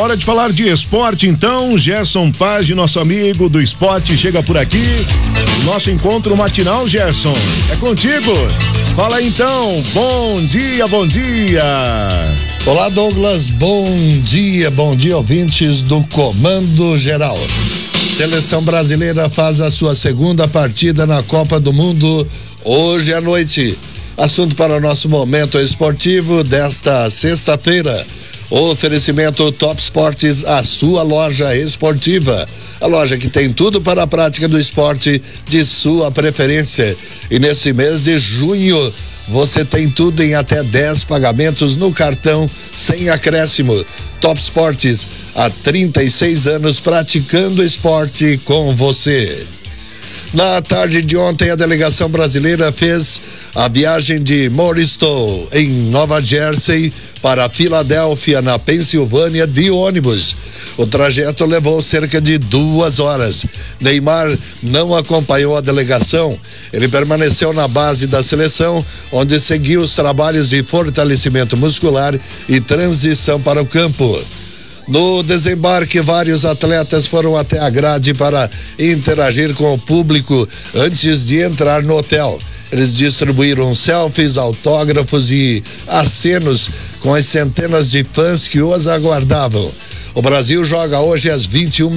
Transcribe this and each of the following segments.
Hora de falar de esporte, então. Gerson Paz, nosso amigo do esporte, chega por aqui. Nosso encontro matinal, Gerson, é contigo. Fala então, bom dia, bom dia. Olá, Douglas, bom dia, ouvintes do Comando Geral. Seleção brasileira faz a sua segunda partida na Copa do Mundo hoje à noite. Assunto para o nosso momento esportivo desta sexta-feira. Oferecimento Top Esportes, a sua loja esportiva. A loja que tem tudo para a prática do esporte de sua preferência. E nesse mês de junho, você tem tudo em até 10 pagamentos no cartão, sem acréscimo. Top Esportes, há 36 anos praticando esporte com você. Na tarde de ontem, a delegação brasileira fez a viagem de Morristown, em Nova Jersey, para Filadélfia, na Pensilvânia, de ônibus. O trajeto levou cerca de 2 horas. Neymar não acompanhou a delegação. Ele permaneceu na base da seleção, onde seguiu os trabalhos de fortalecimento muscular e transição para o campo. No desembarque, vários atletas foram até a grade para interagir com o público antes de entrar no hotel. Eles distribuíram selfies, autógrafos e acenos com as centenas de fãs que os aguardavam. O Brasil joga hoje às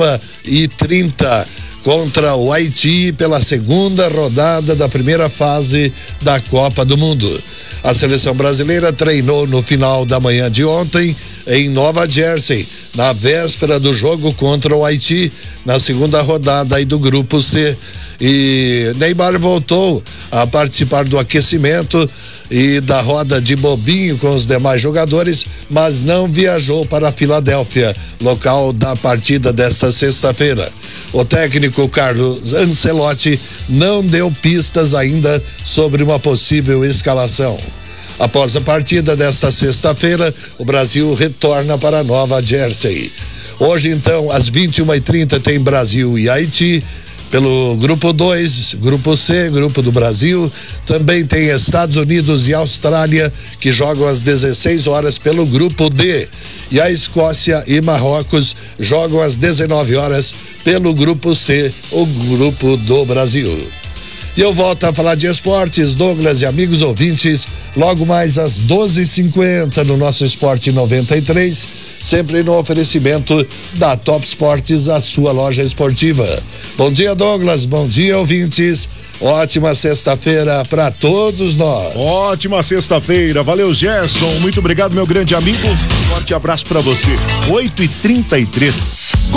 21h30 contra o Haiti pela segunda rodada da primeira fase da Copa do Mundo. A seleção brasileira treinou no final da manhã de ontem em Nova Jersey, na véspera do jogo contra o Haiti, na segunda rodada aí do Grupo C. E Neymar voltou a participar do aquecimento e da roda de bobinho com os demais jogadores, mas não viajou para a Filadélfia, local da partida desta sexta-feira. O técnico Carlos Ancelotti não deu pistas ainda sobre uma possível escalação. Após a partida desta sexta-feira, o Brasil retorna para Nova Jersey. Hoje, então, às 21h30 tem Brasil e Haiti. Pelo Grupo 2, Grupo C, Grupo do Brasil, também tem Estados Unidos e Austrália, que jogam às 16 horas pelo Grupo D. E a Escócia e Marrocos jogam às 19 horas pelo Grupo C, o Grupo do Brasil. E eu volto a falar de esportes, Douglas e amigos ouvintes, logo mais às 12h50 no nosso Esporte 93, sempre no oferecimento da Top Esportes, a sua loja esportiva. Bom dia, Douglas, bom dia, ouvintes. Ótima sexta-feira para todos nós. Ótima sexta-feira, valeu, Gerson, muito obrigado, meu grande amigo, forte abraço para você. 8h33.